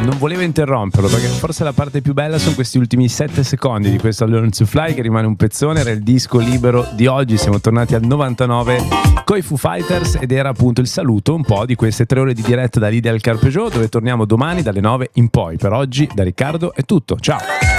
non volevo interromperlo perché forse la parte più bella sono questi ultimi 7 secondi di questo Learn to Fly, che rimane un pezzone. Era il disco libero di oggi, siamo tornati al 99 coi Foo Fighters ed era appunto il saluto un po' di queste 3 ore di diretta da Lidl Carpeggiò, dove torniamo domani dalle 9 in poi. Per oggi da Riccardo è tutto, ciao!